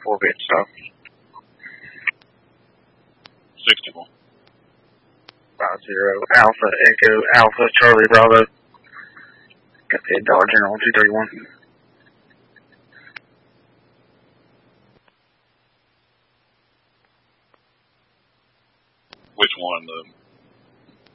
4-bit stuff. 61. 50 Alpha Echo Alpha Charlie Bravo. Got the Dollar General 231. Which one? The